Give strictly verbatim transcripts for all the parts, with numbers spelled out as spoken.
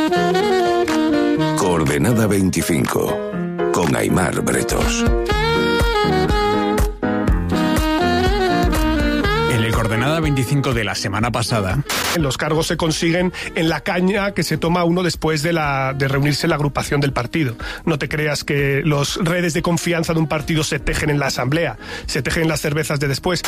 Coordenada veinticinco, con Aimar Bretos. En el Coordenada veinticinco de la semana pasada, los cargos se consiguen en la caña que se toma uno después de, la, de reunirse en la agrupación del partido. No te creas que las redes de confianza de un partido se tejen en la asamblea, se tejen en las cervezas de después.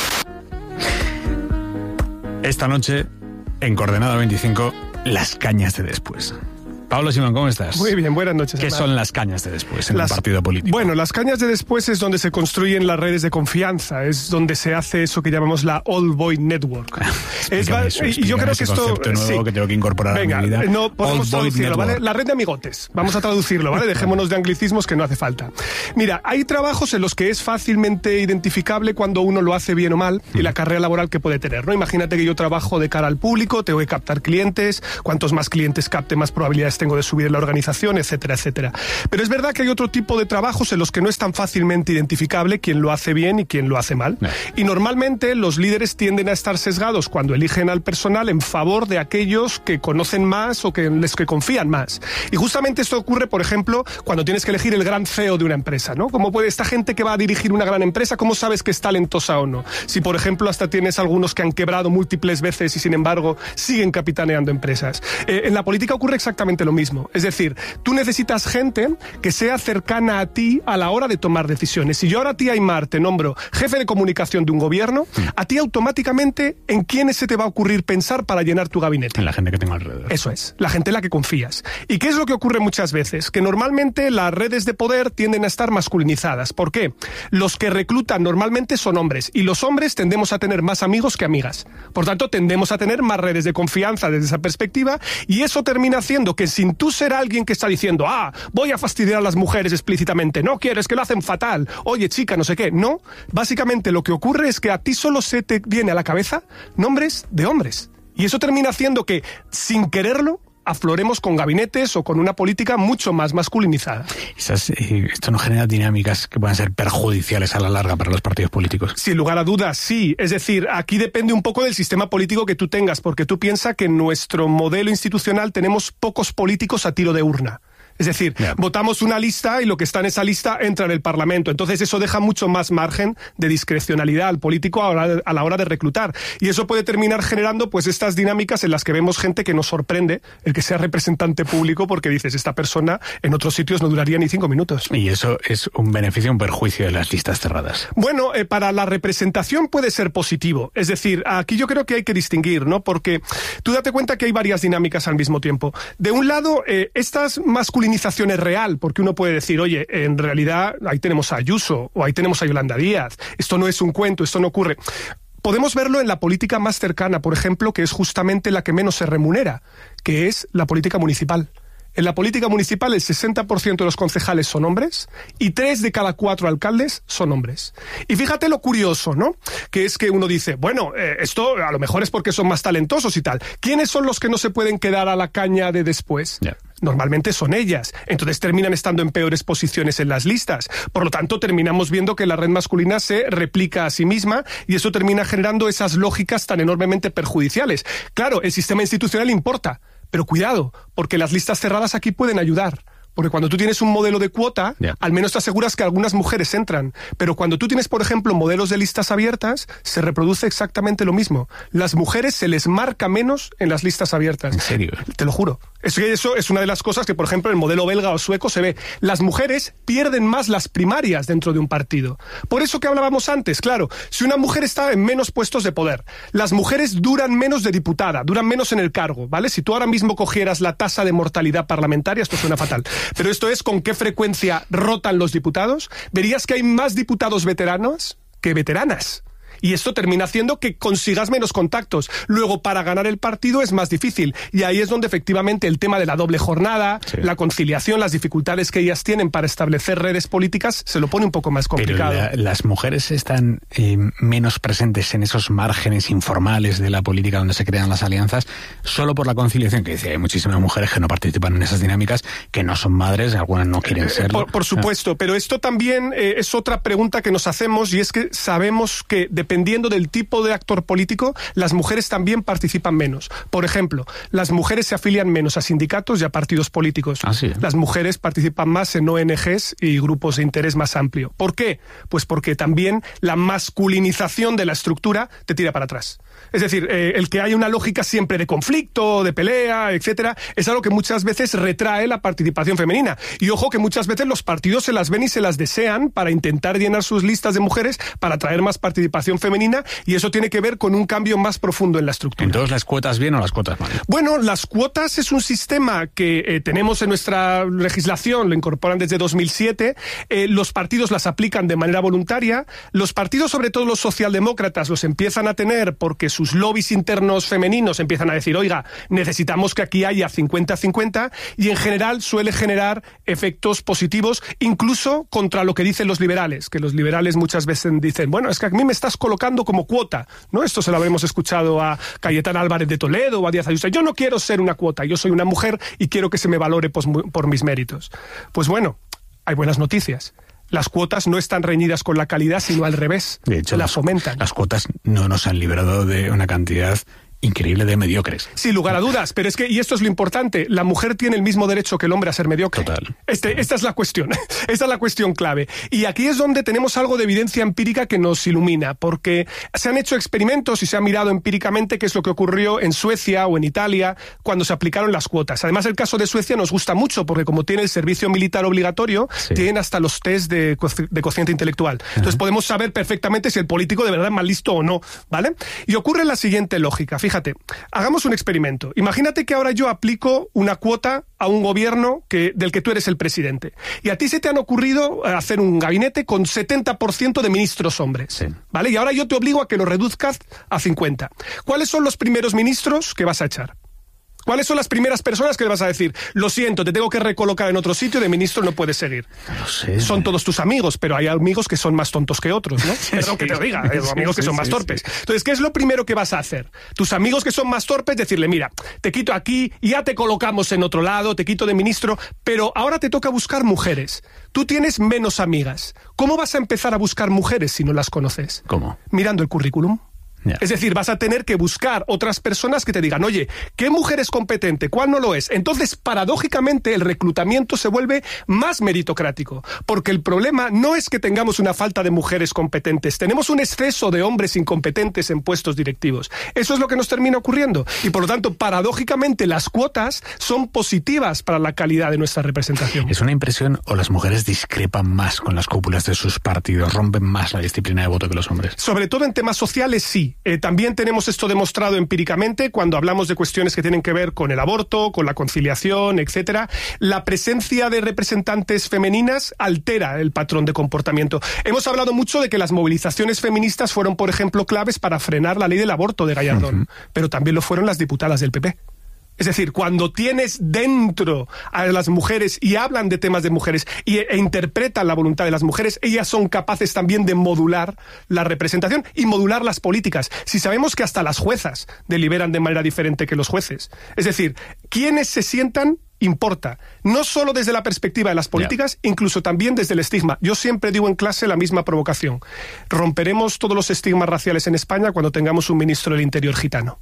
Esta noche, en Coordenada veinticinco, las cañas de después. Pablo Simón, ¿cómo estás? Muy bien, buenas noches. ¿Qué Aimar. son las cañas de después en las, un partido político? Bueno, las cañas de después es donde se construyen las redes de confianza, es donde se hace eso que llamamos la All Boy Network. es, eso, y yo creo que esto concepto nuevo sí. que tengo que incorporar Venga, a mi vida. no podemos traducirlo, ¿vale? Network. La red de amigotes. Vamos a traducirlo, ¿vale? Dejémonos de anglicismos que no hace falta. Mira, hay trabajos en los que es fácilmente identificable cuando uno lo hace bien o mal y la carrera laboral que puede tener, ¿no? Imagínate que yo trabajo de cara al público, tengo que captar clientes, cuantos más clientes capte, más probabilidades tengo de subir en la organización, etcétera, etcétera. Pero es verdad que hay otro tipo de trabajos en los que no es tan fácilmente identificable quién lo hace bien y quién lo hace mal. No. Y normalmente los líderes tienden a estar sesgados cuando eligen al personal en favor de aquellos que conocen más o que les que confían más. Y justamente esto ocurre, por ejemplo, cuando tienes que elegir el gran C E O de una empresa, ¿no? ¿Cómo puede esta gente que va a dirigir una gran empresa, cómo sabes que es talentosa o no? Si, por ejemplo, hasta tienes algunos que han quebrado múltiples veces y, sin embargo, siguen capitaneando empresas. Eh, en la política ocurre exactamente lo mismo. Es decir, tú necesitas gente que sea cercana a ti a la hora de tomar decisiones. Si yo ahora a ti, Aimar, te nombro jefe de comunicación de un gobierno, mm. a ti automáticamente, ¿en quiénes se te va a ocurrir pensar para llenar tu gabinete? En la gente que tengo alrededor. Eso es, la gente en la que confías. ¿Y qué es lo que ocurre muchas veces? Que normalmente las redes de poder tienden a estar masculinizadas. ¿Por qué? Los que reclutan normalmente son hombres, y los hombres tendemos a tener más amigos que amigas. Por tanto, tendemos a tener más redes de confianza desde esa perspectiva, y eso termina haciendo que sin tú ser alguien que está diciendo, ah, voy a fastidiar a las mujeres explícitamente, no quieres, que lo hacen fatal, oye chica, no sé qué, no, básicamente lo que ocurre es que a ti solo se te viene a la cabeza nombres de hombres, y eso termina haciendo que, sin quererlo, afloremos con gabinetes o con una política mucho más masculinizada. Esas, eh, esto no genera dinámicas que puedan ser perjudiciales a la larga para los partidos políticos. Sin lugar a dudas, sí. Es decir, aquí depende un poco del sistema político que tú tengas, porque tú piensas que en nuestro modelo institucional tenemos pocos políticos a tiro de urna. Es decir, yeah. votamos una lista y lo que está en esa lista entra en el Parlamento. Entonces eso deja mucho más margen de discrecionalidad al político a la, hora, a la hora de reclutar. Y eso puede terminar generando pues estas dinámicas en las que vemos gente que nos sorprende el que sea representante público, porque dices, esta persona en otros sitios no duraría ni cinco minutos. Y eso es un beneficio o un perjuicio de las listas cerradas. Bueno, eh, para la representación puede ser positivo. Es decir, aquí yo creo que hay que distinguir, ¿no? Porque tú date cuenta que hay varias dinámicas al mismo tiempo. De un lado, eh, estas masculinidades es real, porque uno puede decir, oye, en realidad ahí tenemos a Ayuso o ahí tenemos a Yolanda Díaz, esto no es un cuento, esto no ocurre. Podemos verlo en la política más cercana, por ejemplo, que es justamente la que menos se remunera, que es la política municipal. En la política municipal el sesenta por ciento de los concejales son hombres y tres de cada cuatro alcaldes son hombres. Y fíjate lo curioso, ¿no? Que es que uno dice, bueno, eh, esto a lo mejor es porque son más talentosos y tal. ¿Quiénes son los que no se pueden quedar a la caña de después? Yeah. Normalmente son ellas. Entonces terminan estando en peores posiciones en las listas. Por lo tanto, terminamos viendo que la red masculina se replica a sí misma y eso termina generando esas lógicas tan enormemente perjudiciales. Claro, el sistema institucional importa. Pero cuidado, porque las listas cerradas aquí pueden ayudar. Porque cuando tú tienes un modelo de cuota, yeah. al menos te aseguras que algunas mujeres entran. Pero cuando tú tienes, por ejemplo, modelos de listas abiertas, se reproduce exactamente lo mismo. Las mujeres se les marca menos en las listas abiertas. ¿En serio? Te lo juro. Eso, eso es una de las cosas que, por ejemplo, en el modelo belga o sueco se ve. Las mujeres pierden más las primarias dentro de un partido. Por eso que hablábamos antes, claro, si una mujer está en menos puestos de poder, las mujeres duran menos de diputada, duran menos en el cargo, ¿vale? Si tú ahora mismo cogieras la tasa de mortalidad parlamentaria, esto suena fatal, pero esto es con qué frecuencia rotan los diputados, verías que hay más diputados veteranos que veteranas. Y esto termina haciendo que consigas menos contactos. Luego, para ganar el partido es más difícil. Y ahí es donde efectivamente el tema de la doble jornada, sí. la conciliación, las dificultades que ellas tienen para establecer redes políticas, se lo pone un poco más complicado. Pero la, las mujeres están eh, menos presentes en esos márgenes informales de la política donde se crean las alianzas, solo por la conciliación, que dice, hay muchísimas mujeres que no participan en esas dinámicas, que no son madres, algunas no quieren serlo. Por, por supuesto, pero esto también eh, es otra pregunta que nos hacemos, y es que sabemos que de dependiendo del tipo de actor político, las mujeres también participan menos. Por ejemplo, las mujeres se afilian menos a sindicatos y a partidos políticos. Ah, sí. Las mujeres participan más en O N Ges y grupos de interés más amplio. ¿Por qué? Pues porque también la masculinización de la estructura te tira para atrás. Es decir, eh, el que haya una lógica siempre de conflicto, de pelea, etcétera, es algo que muchas veces retrae la participación femenina. Y ojo que muchas veces los partidos se las ven y se las desean para intentar llenar sus listas de mujeres, para atraer más participación femenina, y eso tiene que ver con un cambio más profundo en la estructura. Entonces, ¿las cuotas bien o las cuotas mal? Bueno, las cuotas es un sistema que eh, tenemos en nuestra legislación, lo incorporan desde dos mil siete, eh, los partidos las aplican de manera voluntaria, los partidos, sobre todo los socialdemócratas, los empiezan a tener porque sus lobbies internos femeninos empiezan a decir, oiga, necesitamos que aquí haya cincuenta cincuenta, y en general suele generar efectos positivos, incluso contra lo que dicen los liberales, que los liberales muchas veces dicen, bueno, es que a mí me estás colocando como cuota, ¿no? Esto se lo habremos escuchado a Cayetana Álvarez de Toledo o a Díaz Ayuso. Yo no quiero ser una cuota, yo soy una mujer y quiero que se me valore pues, por mis méritos. Pues bueno, hay buenas noticias. Las cuotas no están reñidas con la calidad, sino al revés. De hecho, las fomentan. Las cuotas no nos han librado de una cantidad increíble de mediocres. Sin lugar a dudas, pero es que, y esto es lo importante, la mujer tiene el mismo derecho que el hombre a ser mediocre. Total. Este, esta es la cuestión, esta es la cuestión clave. Y aquí es donde tenemos algo de evidencia empírica que nos ilumina, porque se han hecho experimentos y se ha mirado empíricamente qué es lo que ocurrió en Suecia o en Italia cuando se aplicaron las cuotas. Además, el caso de Suecia nos gusta mucho, porque como tiene el servicio militar obligatorio, sí, tienen hasta los test de, de cociente intelectual. Uh-huh. Entonces podemos saber perfectamente si el político de verdad es más listo o no, ¿vale? Y ocurre la siguiente lógica. Fíjate, hagamos un experimento. Imagínate que ahora yo aplico una cuota a un gobierno que, del que tú eres el presidente. Y a ti se te han ocurrido hacer un gabinete con setenta por ciento de ministros hombres. Sí. ¿Vale? Y ahora yo te obligo a que lo reduzcas a cincuenta. ¿Cuáles son los primeros ministros que vas a echar? ¿Cuáles son las primeras personas que le vas a decir? Lo siento, te tengo que recolocar en otro sitio, de ministro no puedes seguir. No sé. Son todos tus amigos, pero hay amigos que son más tontos que otros, ¿no? Sí, Perdón que te lo diga, hay amigos que son más torpes. Entonces, ¿qué es lo primero que vas a hacer? Tus amigos que son más torpes, decirle, mira, te quito aquí, ya te colocamos en otro lado, te quito de ministro, pero ahora te toca buscar mujeres. Tú tienes menos amigas. ¿Cómo vas a empezar a buscar mujeres si no las conoces? ¿Cómo? Mirando el currículum. Yeah. Es decir, vas a tener que buscar otras personas que te digan, oye, ¿qué mujer es competente? ¿Cuál no lo es? Entonces, paradójicamente, el reclutamiento se vuelve más meritocrático, porque el problema no es que tengamos una falta de mujeres competentes, tenemos un exceso de hombres incompetentes en puestos directivos. Eso es lo que nos termina ocurriendo. Y por lo tanto, paradójicamente, las cuotas son positivas para la calidad de nuestra representación. ¿Es una impresión o las mujeres discrepan más con las cúpulas de sus partidos, rompen más la disciplina de voto que los hombres? Sobre todo en temas sociales, sí. Eh, también tenemos esto demostrado empíricamente cuando hablamos de cuestiones que tienen que ver con el aborto, con la conciliación, etcétera. La presencia de representantes femeninas altera el patrón de comportamiento. Hemos hablado mucho de que las movilizaciones feministas fueron, por ejemplo, claves para frenar la ley del aborto de Gallardón, uh-huh. pero también lo fueron las diputadas del P P. Es decir, cuando tienes dentro a las mujeres y hablan de temas de mujeres y, e interpretan la voluntad de las mujeres, ellas son capaces también de modular la representación y modular las políticas. Si sabemos que hasta las juezas deliberan de manera diferente que los jueces. Es decir, quienes se sientan importa, no solo desde la perspectiva de las políticas, yeah. incluso también desde el estigma. Yo siempre digo en clase la misma provocación. Romperemos todos los estigmas raciales en España cuando tengamos un ministro del Interior gitano.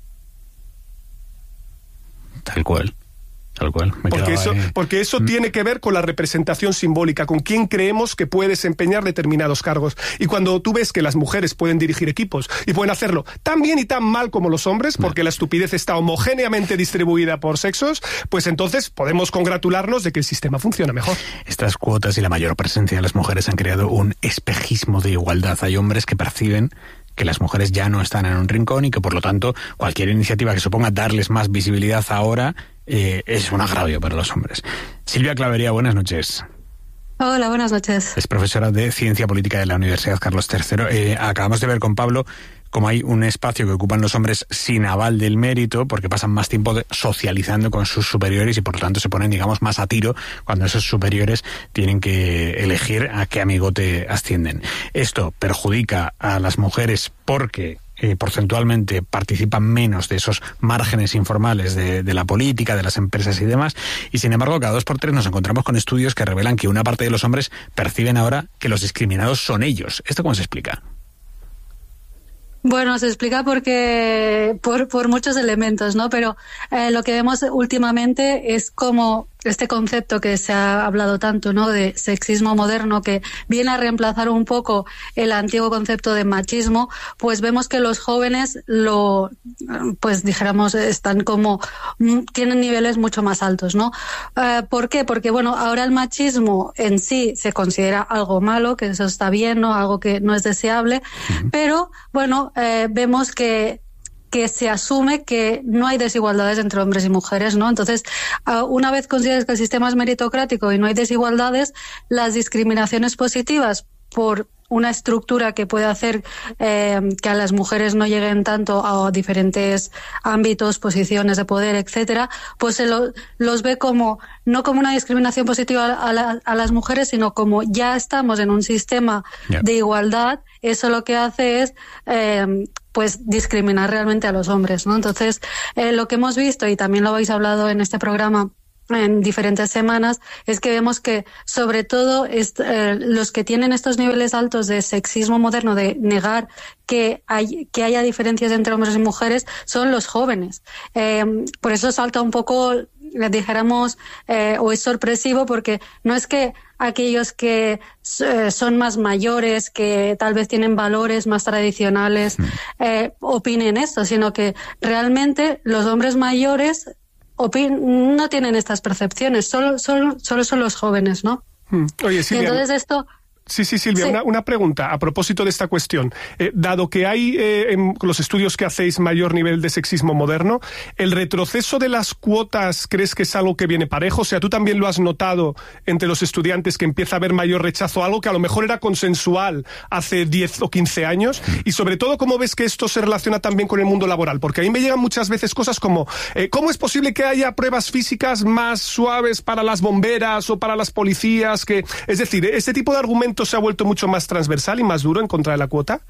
Tal cual, tal cual. Me porque, eso, ahí. porque eso mm. tiene que ver con la representación simbólica, con quién creemos que puede desempeñar determinados cargos. Y cuando tú ves que las mujeres pueden dirigir equipos y pueden hacerlo tan bien y tan mal como los hombres, porque mm. la estupidez está homogéneamente distribuida por sexos, pues entonces podemos congratularnos de que el sistema funciona mejor. Estas cuotas y la mayor presencia de las mujeres han creado un espejismo de igualdad. Hay hombres que perciben que las mujeres ya no están en un rincón y que, por lo tanto, cualquier iniciativa que suponga darles más visibilidad ahora eh, es un agravio para los hombres. Silvia Clavería, buenas noches. Hola, buenas noches. Es profesora de Ciencia Política de la Universidad Carlos tercero. Eh, acabamos de ver con Pablo cómo hay un espacio que ocupan los hombres sin aval del mérito, porque pasan más tiempo de, socializando con sus superiores y por lo tanto se ponen, digamos, más a tiro cuando esos superiores tienen que elegir a qué amigote ascienden. Esto perjudica a las mujeres porque Eh, porcentualmente participan menos de esos márgenes informales de, de la política, de las empresas y demás, y sin embargo cada dos por tres nos encontramos con estudios que revelan que una parte de los hombres perciben ahora que los discriminados son ellos. ¿Esto cómo se explica? Bueno, se explica porque por, por muchos elementos, ¿no? Pero eh, lo que vemos últimamente es como este concepto que se ha hablado tanto, ¿no? De sexismo moderno, que viene a reemplazar un poco el antiguo concepto de machismo, pues vemos que los jóvenes lo, pues dijéramos, están como, tienen niveles mucho más altos, ¿no? Eh, ¿Por qué? Porque, bueno, ahora el machismo en sí se considera algo malo, que eso está bien, ¿no? Algo que no es deseable, uh-huh. pero, bueno, eh, vemos que que se asume que no hay desigualdades entre hombres y mujeres, ¿no? Entonces, uh, una vez consideras que el sistema es meritocrático y no hay desigualdades, las discriminaciones positivas por una estructura que puede hacer eh, que a las mujeres no lleguen tanto a diferentes ámbitos, posiciones de poder, etcétera, pues se lo, los ve como, no como una discriminación positiva a, la, a las mujeres, sino como ya estamos en un sistema yeah. de igualdad, eso lo que hace es eh, pues discriminar realmente a los hombres, ¿no? Entonces, eh, lo que hemos visto, y también lo habéis hablado en este programa en diferentes semanas, es que vemos que sobre todo est- eh, los que tienen estos niveles altos de sexismo moderno, de negar que hay que haya diferencias entre hombres y mujeres, son los jóvenes. Eh, por eso salta un poco, dijéramos, eh, o es sorpresivo, porque no es que aquellos que eh, son más mayores, que tal vez tienen valores más tradicionales, eh, opinen esto, sino que realmente los hombres mayores opin- no tienen estas percepciones, solo, solo, solo son los jóvenes, ¿no? Oye, Silvia, y entonces esto... Sí, sí, Silvia, sí. Una, una pregunta a propósito de esta cuestión. Eh, dado que hay eh, en los estudios que hacéis mayor nivel de sexismo moderno, ¿el retroceso de las cuotas crees que es algo que viene parejo? O sea, ¿tú también lo has notado entre los estudiantes, que empieza a haber mayor rechazo a algo que a lo mejor era consensual hace diez o quince años? Y sobre todo, ¿cómo ves que esto se relaciona también con el mundo laboral? Porque a mí me llegan muchas veces cosas como eh, ¿cómo es posible que haya pruebas físicas más suaves para las bomberas o para las policías? Que, es decir, este tipo de argumentos se ha vuelto mucho más transversal y más duro en contra de la cuota.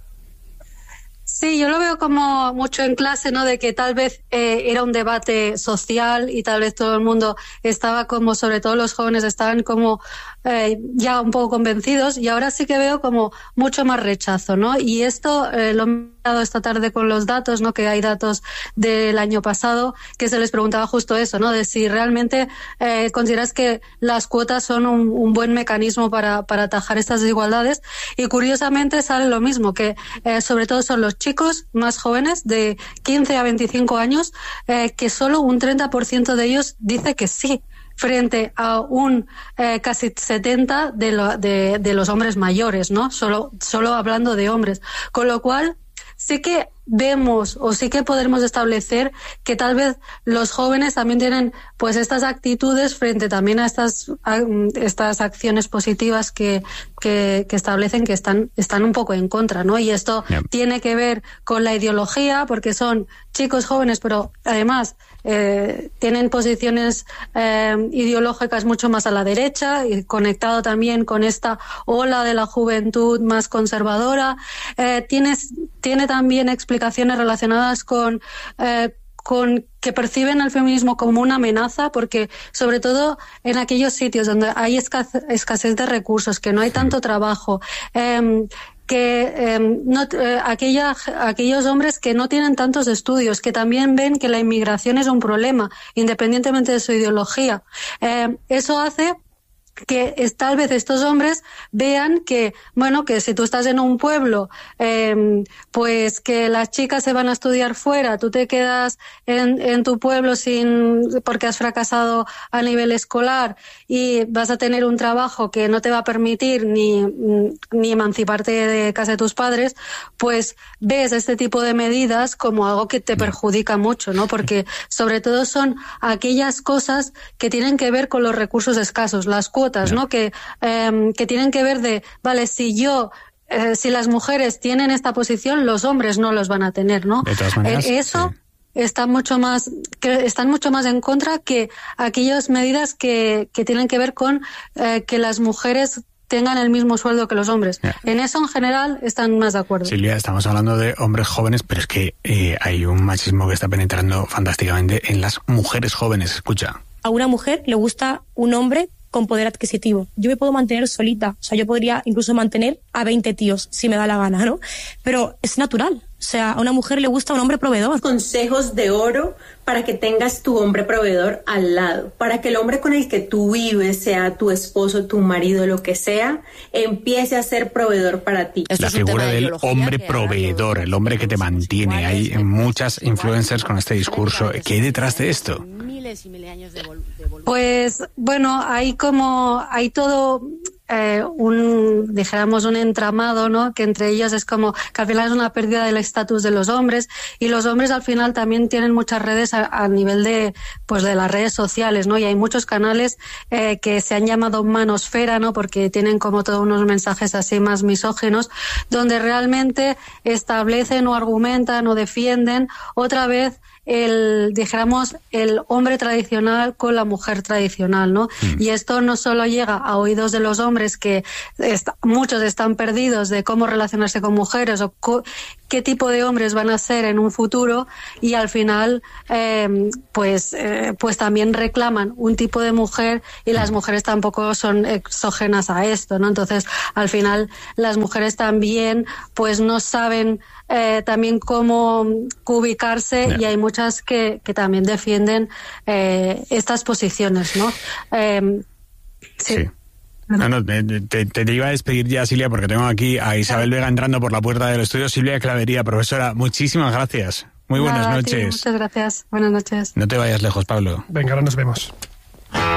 Sí, yo lo veo como mucho en clase, ¿no? De que tal vez eh, era un debate social y tal vez todo el mundo estaba como, sobre todo los jóvenes, estaban como eh, ya un poco convencidos, y ahora sí que veo como mucho más rechazo, ¿no? Y esto eh, lo he mirado esta tarde con los datos, ¿no? Que hay datos del año pasado que se les preguntaba justo eso, ¿no? De si realmente eh, consideras que las cuotas son un, un buen mecanismo para, para atajar estas desigualdades, y curiosamente sale lo mismo, que eh, sobre todo son los chicos más jóvenes de quince a veinticinco años, eh, que solo un treinta por ciento de ellos dice que sí, frente a un eh, casi setenta de, lo, de, de los hombres mayores, ¿no? Solo, solo hablando de hombres. Con lo cual, sí que vemos o sí que podremos establecer que tal vez los jóvenes también tienen pues estas actitudes frente también a estas a, estas acciones positivas que, que, que establecen que están, están un poco en contra, ¿no? Y esto yeah. tiene que ver con la ideología, porque son chicos jóvenes, pero además eh, tienen posiciones eh, ideológicas mucho más a la derecha, y conectado también con esta ola de la juventud más conservadora. Eh, tienes, tiene también explicaciones relacionadas con eh, con que perciben al feminismo como una amenaza, porque sobre todo en aquellos sitios donde hay escasez, escasez de recursos, que no hay tanto trabajo, eh, que eh, no, eh, aquella, aquellos hombres que no tienen tantos estudios, que también ven que la inmigración es un problema, independientemente de su ideología. Eh, eso hace que es, tal vez estos hombres vean que, bueno, que si tú estás en un pueblo, eh, pues que las chicas se van a estudiar fuera, tú te quedas en, en tu pueblo sin, porque has fracasado a nivel escolar, y vas a tener un trabajo que no te va a permitir ni, ni emanciparte de casa de tus padres, pues ves este tipo de medidas como algo que te perjudica mucho, ¿no? Porque sobre todo son aquellas cosas que tienen que ver con los recursos escasos, las cuotas, ¿no? Que, eh, que tienen que ver de, vale, si yo, eh, si las mujeres tienen esta posición, los hombres no los van a tener, ¿no? De todas maneras, eh, eso sí. está mucho más, que están mucho más en contra que aquellas medidas que, que tienen que ver con eh, que las mujeres tengan el mismo sueldo que los hombres. Yeah. En eso, en general, están más de acuerdo. Silvia, estamos hablando de hombres jóvenes, pero es que eh, hay un machismo que está penetrando fantásticamente en las mujeres jóvenes. Escucha. A una mujer le gusta un hombre con poder adquisitivo. Yo me puedo mantener solita, o sea, yo podría incluso mantener a veinte tíos si me da la gana, ¿no? Pero es natural. O sea, a una mujer le gusta un hombre proveedor. Consejos de oro para que tengas tu hombre proveedor al lado, para que el hombre con el que tú vives, sea tu esposo, tu marido, lo que sea, empiece a ser proveedor para ti. La figura del hombre proveedor, el hombre que te mantiene. Hay muchas influencers con este discurso. ¿Qué hay detrás de esto? Pues bueno, hay como, hay todo eh, un, dijéramos, un entramado, ¿no? Que entre ellos es como que al final es una pérdida del estatus de los hombres, y los hombres al final también tienen muchas redes a, a nivel de, pues de las redes sociales, ¿no? Y hay muchos canales eh, que se han llamado manosfera, ¿no? Porque tienen como todos unos mensajes así más misóginos, donde realmente establecen o argumentan o defienden otra vez el, dijéramos, el hombre tradicional con la mujer tradicional, ¿no? Mm. Y esto no solo llega a oídos de los hombres, que est- muchos están perdidos de cómo relacionarse con mujeres o co- qué tipo de hombres van a ser en un futuro, y al final eh, pues eh, pues también reclaman un tipo de mujer, y las mujeres tampoco son exógenas a esto, ¿no? Entonces, al final las mujeres también pues no saben eh, también cómo ubicarse, yeah. Y hay muchas que, que también defienden eh, estas posiciones, ¿no? Eh, sí. sí. No, no, te, te, te iba a despedir ya, Silvia, porque tengo aquí a Isabel Vega entrando por la puerta del estudio. Silvia Clavería, profesora, muchísimas gracias. Muy buenas Nada, noches. Tío, muchas gracias. Buenas noches. No te vayas lejos, Pablo. Venga, ahora nos vemos.